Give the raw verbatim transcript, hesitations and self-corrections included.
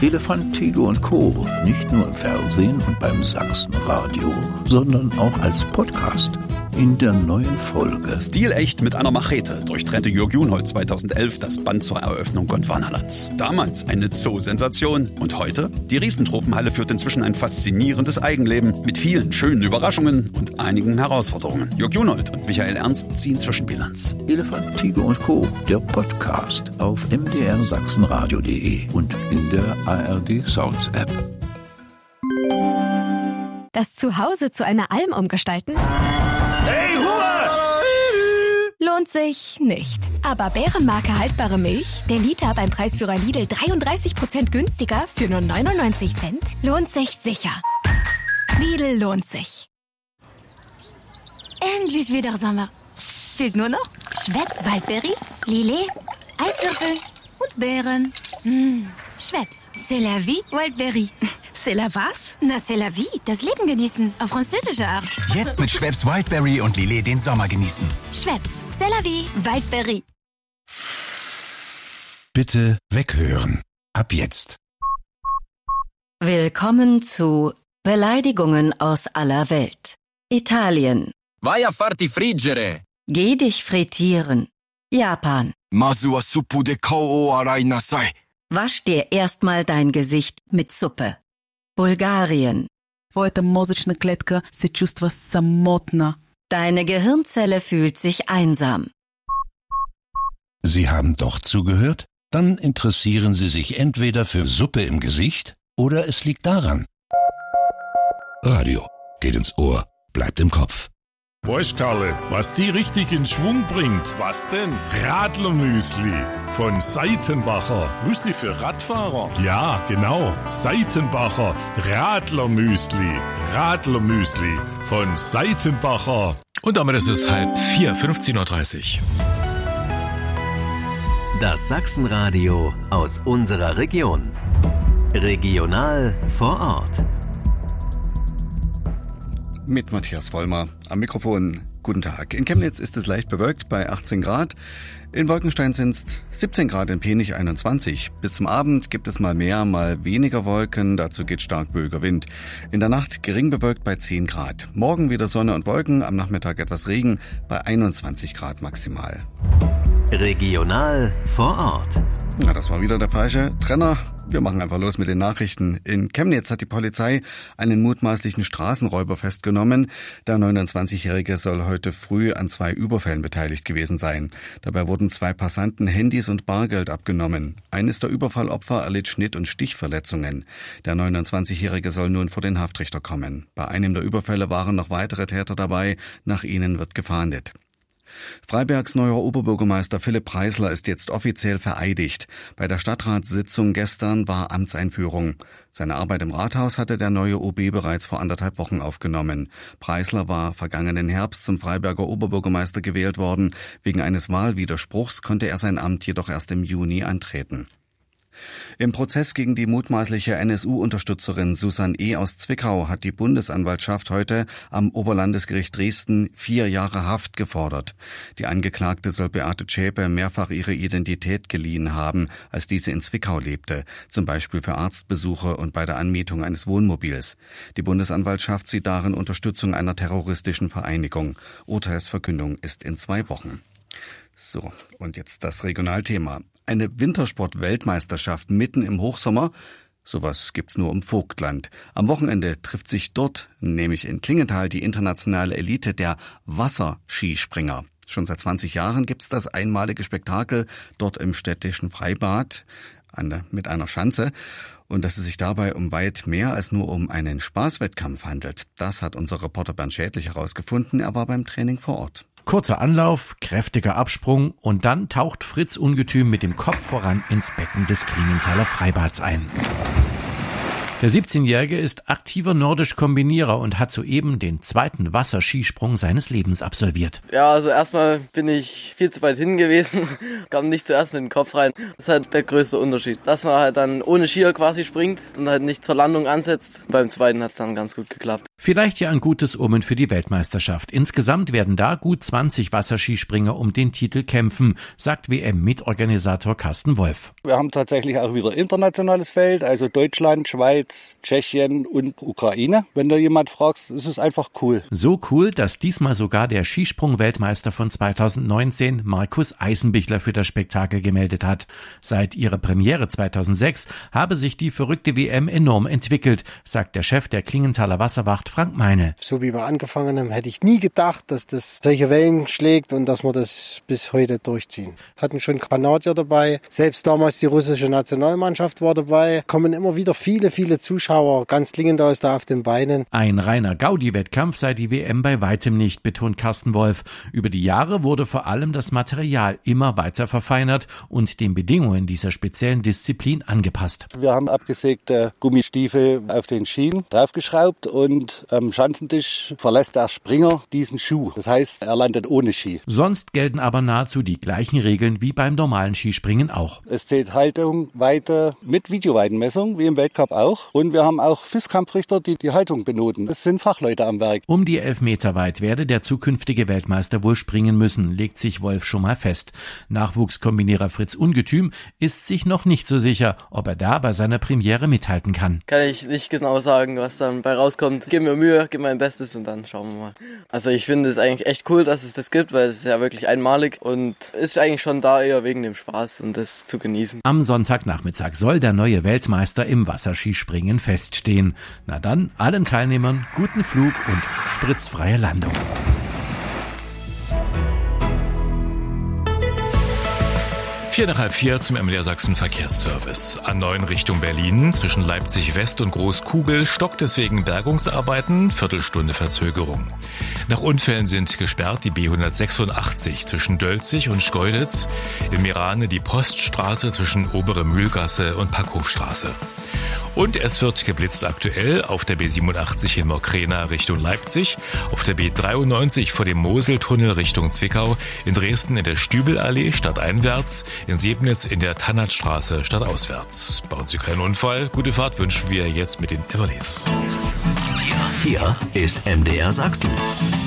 Elefant, Tiger und Co. Nicht nur im Fernsehen und beim Sachsenradio, sondern auch als Podcast. In der neuen Folge. Stilecht mit einer Machete durchtrennte Jörg Junhold zweitausendelf das Band zur Eröffnung Gondwanalands. Damals eine Zoo-Sensation und heute? Die Riesentropenhalle führt inzwischen ein faszinierendes Eigenleben mit vielen schönen Überraschungen und einigen Herausforderungen. Jörg Junhold und Michael Ernst ziehen Zwischenbilanz. Elefant, Tiger und Co. Der Podcast auf m d r sachsenradio punkt de und in der A R D Sounds App. Das Zuhause zu einer Alm umgestalten? Hey, Ruhe! Lohnt sich nicht. Aber Bärenmarke haltbare Milch, der Liter beim Preisführer Lidl dreiunddreißig Prozent günstiger für nur neunundneunzig Cent, lohnt sich sicher. Lidl lohnt sich. Endlich wieder Sommer. Fehlt nur noch Schweppes Waldberry, Lillet, Eiswürfel und Beeren. Mmh. Schweppes, c'est la vie, Wildberry. C'est la was? Na, c'est la vie, das Leben genießen, auf französische Art. Jetzt mit Schweppes Wildberry und Lillet den Sommer genießen. Schweppes, c'est la vie, Wildberry. Bitte weghören. Ab jetzt. Willkommen zu Beleidigungen aus aller Welt. Italien. Vai a farti friggere. Geh dich frittieren. Japan. Masu wa suppu de kou o arai nasai. Wasch dir erstmal dein Gesicht mit Suppe. Bulgarien. Твоята мозъчна клетка се чувства самотна. Deine Gehirnzelle fühlt sich einsam. Sie haben doch zugehört? Dann interessieren Sie sich entweder für Suppe im Gesicht oder es liegt daran. Radio geht ins Ohr, bleibt im Kopf. Weißt, Karle, was die richtig in Schwung bringt? Was denn? Radlermüsli von Seitenbacher. Müsli für Radfahrer? Ja, genau. Seitenbacher Radlermüsli. Radlermüsli von Seitenbacher. Und damit ist es halb vier, fünfzehn Uhr dreißig. Das Sachsenradio aus unserer Region. Regional vor Ort. Mit Matthias Vollmer am Mikrofon. Guten Tag. In Chemnitz ist es leicht bewölkt bei achtzehn Grad. In Wolkenstein sind es siebzehn Grad, in Penich einundzwanzig. Bis zum Abend gibt es mal mehr, mal weniger Wolken. Dazu geht stark böiger Wind. In der Nacht gering bewölkt bei zehn Grad. Morgen wieder Sonne und Wolken, am Nachmittag etwas Regen bei einundzwanzig Grad maximal. Regional vor Ort. Na, das war wieder der falsche Trenner. Wir machen einfach los mit den Nachrichten. In Chemnitz hat die Polizei einen mutmaßlichen Straßenräuber festgenommen. Der neunundzwanzigjährige soll heute früh an zwei Überfällen beteiligt gewesen sein. Dabei wurden zwei Passanten Handys und Bargeld abgenommen. Eines der Überfallopfer erlitt Schnitt- und Stichverletzungen. Der neunundzwanzigjährige soll nun vor den Haftrichter kommen. Bei einem der Überfälle waren noch weitere Täter dabei. Nach ihnen wird gefahndet. Freibergs neuer Oberbürgermeister Philipp Preisler ist jetzt offiziell vereidigt. Bei der Stadtratssitzung gestern war Amtseinführung. Seine Arbeit im Rathaus hatte der neue O B bereits vor anderthalb Wochen aufgenommen. Preisler war vergangenen Herbst zum Freiberger Oberbürgermeister gewählt worden. Wegen eines Wahlwiderspruchs konnte er sein Amt jedoch erst im Juni antreten. Im Prozess gegen die mutmaßliche N S U-Unterstützerin Susan E. aus Zwickau hat die Bundesanwaltschaft heute am Oberlandesgericht Dresden vier Jahre Haft gefordert. Die Angeklagte soll Beate Zschäpe mehrfach ihre Identität geliehen haben, als diese in Zwickau lebte, zum Beispiel für Arztbesuche und bei der Anmietung eines Wohnmobils. Die Bundesanwaltschaft sieht darin Unterstützung einer terroristischen Vereinigung. Urteilsverkündung ist in zwei Wochen. So, und jetzt das Regionalthema. Eine Wintersport-Weltmeisterschaft mitten im Hochsommer, sowas gibt's nur im Vogtland. Am Wochenende trifft sich dort, nämlich in Klingenthal, die internationale Elite der Wasserskispringer. Schon seit zwanzig Jahren gibt's das einmalige Spektakel dort im städtischen Freibad an, mit einer Schanze. Und dass es sich dabei um weit mehr als nur um einen Spaßwettkampf handelt, das hat unser Reporter Bernd Schädlich herausgefunden. Er war beim Training vor Ort. Kurzer Anlauf, kräftiger Absprung und dann taucht Fritz Ungetüm mit dem Kopf voran ins Becken des Klingenthaler Freibads ein. Der siebzehnjährige ist aktiver Nordisch-Kombinierer und hat soeben den zweiten Wasserskisprung seines Lebens absolviert. Ja, also erstmal bin ich viel zu weit hin gewesen, kam nicht zuerst mit dem Kopf rein. Das ist halt der größte Unterschied, dass man halt dann ohne Skier quasi springt und halt nicht zur Landung ansetzt. Beim zweiten hat es dann ganz gut geklappt. Vielleicht ja ein gutes Omen für die Weltmeisterschaft. Insgesamt werden da gut zwanzig Wasserskispringer um den Titel kämpfen, sagt W M-Mitorganisator Carsten Wolf. Wir haben tatsächlich auch wieder internationales Feld, also Deutschland, Schweiz, Tschechien und Ukraine. Wenn da jemand fragt, ist es einfach cool. So cool, dass diesmal sogar der Skisprung-Weltmeister von zweitausendneunzehn, Markus Eisenbichler, für das Spektakel gemeldet hat. Seit ihrer Premiere zweitausendsechs habe sich die verrückte W M enorm entwickelt, sagt der Chef der Klingenthaler Wasserwacht Frank Meine. So wie wir angefangen haben, hätte ich nie gedacht, dass das solche Wellen schlägt und dass wir das bis heute durchziehen. Wir hatten schon Kanadier dabei, selbst damals die russische Nationalmannschaft war dabei. Kommen immer wieder viele, viele Zuschauer, ganz Klingenthal ist da auf den Beinen. Ein reiner Gaudi-Wettkampf sei die W M bei weitem nicht, betont Carsten Wolf. Über die Jahre wurde vor allem das Material immer weiter verfeinert und den Bedingungen dieser speziellen Disziplin angepasst. Wir haben abgesägte Gummistiefel auf den Schienen draufgeschraubt und am Schanzentisch verlässt der Springer diesen Schuh. Das heißt, er landet ohne Ski. Sonst gelten aber nahezu die gleichen Regeln wie beim normalen Skispringen auch. Es zählt Haltung, Weite mit Videoweitenmessung, wie im Weltcup auch. Und wir haben auch Fisskampfrichter, die die Haltung benoten. Das sind Fachleute am Werk. Um die elf Meter weit werde der zukünftige Weltmeister wohl springen müssen, legt sich Wolf schon mal fest. Nachwuchskombinierer Fritz Ungetüm ist sich noch nicht so sicher, ob er da bei seiner Premiere mithalten kann. Kann ich nicht genau sagen, was dann bei rauskommt. Gib mir Mühe, gib mein Bestes und dann schauen wir mal. Also ich finde es eigentlich echt cool, dass es das gibt, weil es ist ja wirklich einmalig und ist eigentlich schon da eher wegen dem Spaß und das zu genießen. Am Sonntagnachmittag soll der neue Weltmeister im Wasserskispringen feststehen. Na dann, allen Teilnehmern guten Flug und spritzfreie Landung. Vier nach halb vier zum M D R Sachsen Verkehrsservice. A neun Richtung Berlin zwischen Leipzig West und Großkugel stockt deswegen Bergungsarbeiten, Viertelstunde Verzögerung. Nach Unfällen sind gesperrt die B hundertsechsundachtzig zwischen Dölzig und Schkeuditz, in Mirane die Poststraße zwischen Obere Mühlgasse und Packhofstraße. Und es wird geblitzt aktuell auf der B siebenundachtzig in Mokrena Richtung Leipzig, auf der B dreiundneunzig vor dem Moseltunnel Richtung Zwickau, in Dresden in der Stübelallee stadteinwärts, in Sebnitz in der Tannertstraße stadtauswärts. Bauen Sie keinen Unfall. Gute Fahrt wünschen wir jetzt mit den Everleys. Hier ist M D R Sachsen.